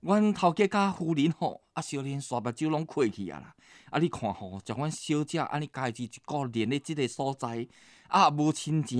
阮头家甲夫人吼，小莲刷目睭拢开去啊啦！你看吼，将阮小姐家己一个连咧即个所在，无亲情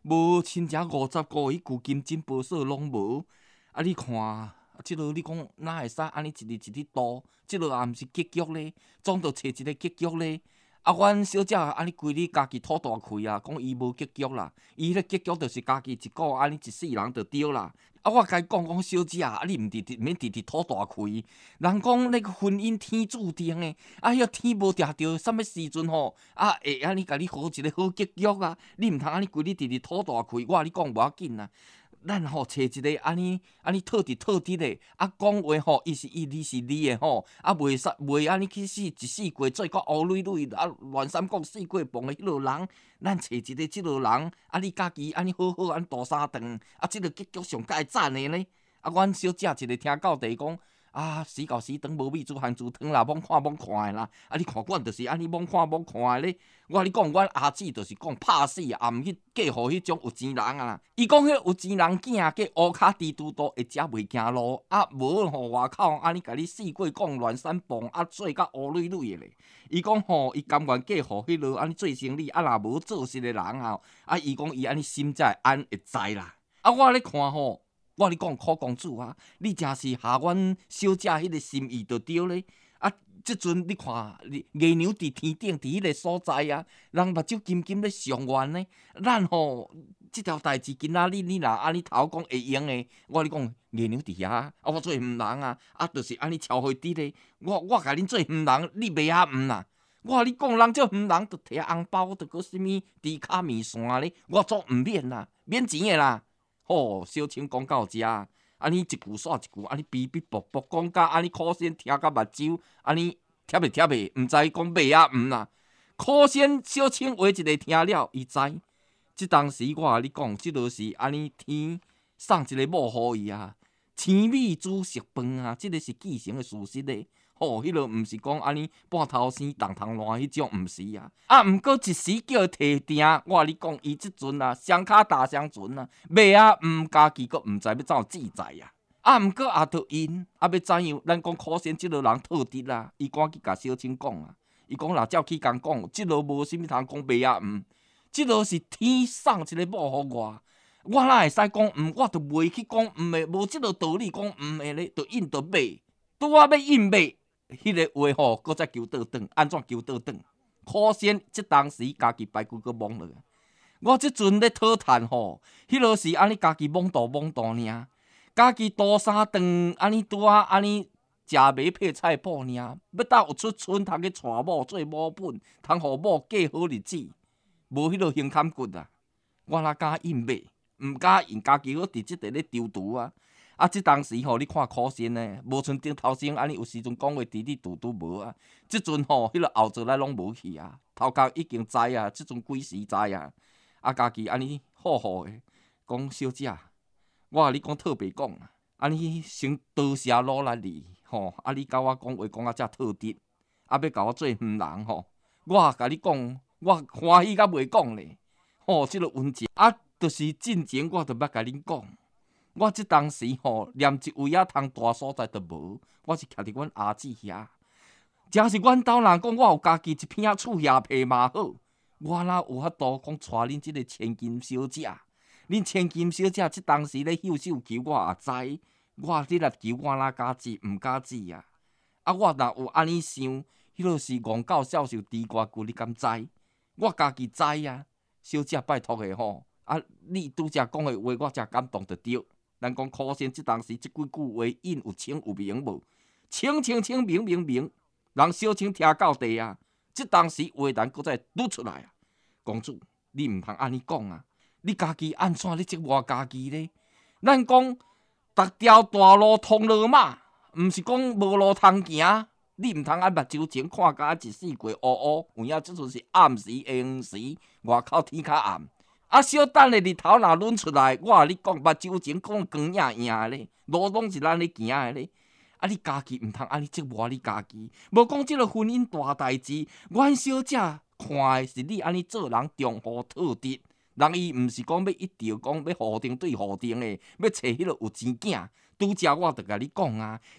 50个迄旧金针宝锁拢无。你看，即落你讲哪会使安尼一日度？即落也毋是结局咧，总着找一个结局咧。阮小姐规日家己吐大气啊，讲伊无结局啦，伊迄结局就是家己一个一世人就对啦。我甲伊讲小姐你免直吐大气。人讲那个婚姻天注定诶，迄天无定着什么时阵吼，会安尼甲你好一个好结局啊！你毋通安尼规日直吐大气，我你讲无要紧啊。咱吼找一个安尼套直诶，讲话吼，伊是伊，你是你诶吼，袂安尼去死一世过做个乌蕊蕊，乱三讲四过蹦诶迄落人，咱找一个即落人，你家己安尼好好大三顿，即个结局上该赞诶呢。阮小姐一个听到地讲。时到时长无米煮含煮汤啦，罔看诶啦。你看阮就是安尼罔看诶咧。我你讲，阮阿姊就是讲拍死也毋去嫁互迄种有钱人啊。伊讲迄有钱人囝，计乌骹猪拄多会食袂行路，无吼外口安尼甲你四过讲乱三蹦，做甲乌蕊蕊诶咧。伊讲吼，伊甘愿嫁互迄落安尼做生理，若无做事诶人啊。伊讲伊安尼心才会安会知啦。我咧看吼。我你讲苦公主啊，你真是下阮小姐迄个心意就对咧。即阵你看，月娘伫天顶，伫迄个所在啊，人目睭金金咧上愿呢。咱吼，即条代志今仔日你若安尼头讲会用诶，我你讲月娘伫遐，我做毋人啊，就是安尼超会滴咧。我甲恁做毋人，你袂晓毋啦？我你讲人做毋人，着摕红包，着搁什物猪骹面线咧，我做毋免啦，免钱诶啦。小青讲到遮，安尼一句煞一句，安尼逼逼啵啵，讲甲安尼苦先听甲目睭，安尼贴袂，毋知讲袂啊毋啦。苦先小青话一个听了，伊知。即当时我甲你讲，即落是安尼天送一个某互伊啊，青米煮熟饭啊，即个是继承的事实咧。迄落毋是讲安尼半头生动头烂迄种，毋是啊。毋过一时叫伊摕定，我甲你讲，伊即阵啊，双骹大双船啊，袂家己阁毋知要怎自在啊。毋过也着因要怎样？咱讲可惜即落人套直啦，伊赶去甲小青讲啊，伊讲若照起工讲，即落无啥物通讲袂毋，即落是天送一个某互我哪会使讲毋？我着袂去讲毋诶，无即落道理讲毋诶咧，着应着买，拄要应买。迄个话吼，搁再求倒转，安怎求倒转？可惜即当时家己排骨搁懵了。我即阵咧讨趁吼，迄落是安尼家己懵大尔，家己大三顿安尼拄安尼食糜配菜脯尔，要当有出村通去娶某做某本，通互某过好日子，无迄落胸坎骨啊！我哪敢应买？毋敢应，家己搁伫即个咧丢毒啊！即当时吼，你看苦心呢，无像顶头先安尼有时阵讲话滴滴嘟嘟无啊。即阵吼，迄个后座来拢无去啊，头壳已经知啊，即阵几时知啊？家己安尼好诶，讲小姐，我甲你讲特别讲啊，安尼先多谢努力你吼，你甲我讲话讲遮特直，要甲我做毋人吼，我甲你讲，我欢喜甲袂讲咧，即个温情就是进前我着捌甲恁讲。我即当时吼，连一位通大所在都无，我是徛伫阮阿姊遐。假是阮兜人讲，我有家己一片厝野皮嘛好，我哪有法度讲带恁即个千金小姐？恁千金小姐即当时咧秀秀求，我也知。我你来求，我哪敢知？毋敢知啊！我若有安尼想，迄落是戇狗孝受猪肝骨，你敢知？我家己知啊！小姐拜托诶吼，你拄则讲诶话，我真感动着对。咱讲苦心即当时即几句话，印有清有明无？清明，人小青听到地啊！即当时话咱搁再拄出来啊！公主，你毋通安尼讲啊！你家己安怎咧责我家己咧？咱讲逐条大路通罗马，毋是讲无路通行。你毋通目睭前看甲一世过乌，有影即阵是暗时下黄时，外口天较暗。小等下日头若抡出来，我甲你讲，目睭前讲光影诶咧，路拢是咱咧行诶咧。你家己毋通安尼责我你家己，无讲即个婚姻大代志，阮小姐看诶是你安尼做人重厚特直，人伊毋是讲要一条讲要互定对互定诶，要找迄个有钱囝。拄则我着甲你讲啊，